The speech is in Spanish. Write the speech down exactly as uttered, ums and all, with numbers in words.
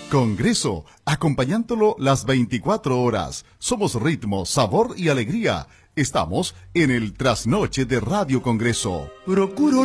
Congreso, acompañándolo las veinticuatro horas. Somos ritmo, sabor y alegría. Estamos en el trasnoche de Radio Congreso. Procuro